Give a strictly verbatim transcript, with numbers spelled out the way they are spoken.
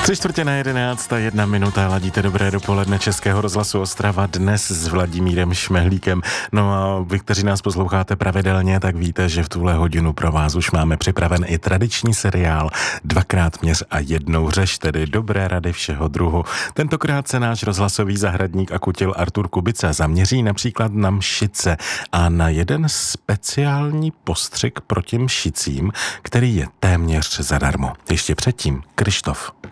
Tři čtvrtě na jedenáct a jedna minuta, ladíte dobré dopoledne Českého rozhlasu Ostrava dnes s Vladimírem Šmehlíkem. No a vy, kteří nás posloucháte pravidelně, tak víte, že v tuhle hodinu pro vás už máme připraven i tradiční seriál Dvakrát měř a jednou řeš, tedy dobré rady všeho druhu. Tentokrát se náš rozhlasový zahradník a kutil Artur Kubica zaměří například na mšice a na jeden speciální postřik proti mšicím, který je téměř zadarmo. Ještě předtím Krištof.